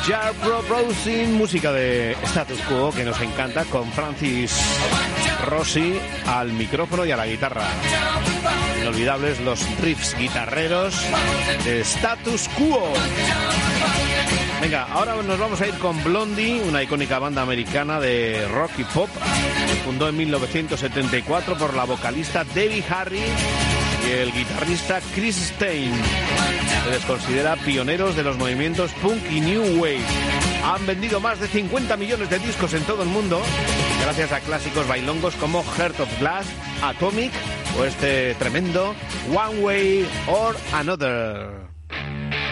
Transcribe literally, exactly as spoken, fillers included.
Jar Producing, música de Status Quo que nos encanta, con Francis Rossi al micrófono y a la guitarra. Inolvidables los riffs guitarreros de Status Quo. Venga, ahora nos vamos a ir con Blondie, una icónica banda americana de rock y pop, fundó en mil novecientos setenta y cuatro por la vocalista Debbie Harry y el guitarrista Chris Stein. Se les considera pioneros de los movimientos punk y new wave. Han vendido más de cincuenta millones de discos en todo el mundo, gracias a clásicos bailongos como Heart of Glass, Atomic o este tremendo One Way or Another.